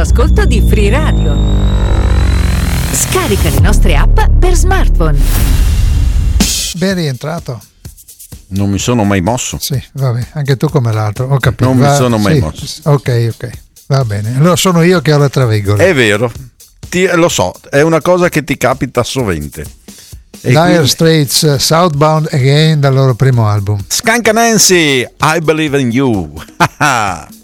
all'ascolto di Free Radio. Scarica le nostre app per smartphone. Ben rientrato. Non mi sono mai mosso. Sì, vabbè, anche tu come l'altro, ho capito. Non mi sono mai mosso. Ok, va bene. Allora sono io che ho le travegole. È vero, lo so, è una cosa che ti capita sovente. Dire Straits, Southbound Again, dal loro primo album. Skunk Nancy, I Believe in You.